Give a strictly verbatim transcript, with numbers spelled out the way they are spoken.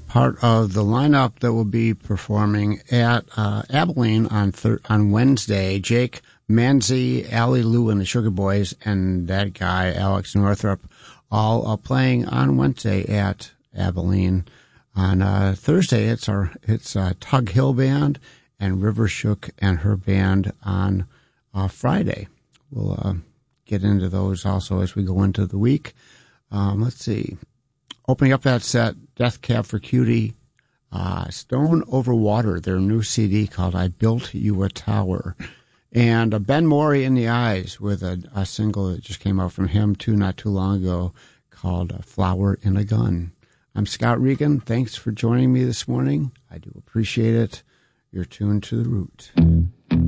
part of the lineup that will be performing at uh, Abilene on thir- on Wednesday. Jake Manzi, Allie Lou and the Sugar Boys, and that guy, Alex Northrup, all are playing on Wednesday at Abilene. On uh, Thursday, it's our it's uh, Tug Hill Band and River Shook and her band on uh, Friday. We'll uh, get into those also as we go into the week. Um, let's see. Opening up that set, Death Cab for Cutie, uh, Stone Over Water, their new C D called I Built You a Tower. And uh, Ben Morey in the Eyes with a, a single that just came out from him too not too long ago called uh, Flower in a Gun. I'm Scott Regan. Thanks for joining me this morning. I do appreciate it. You're tuned to The Root.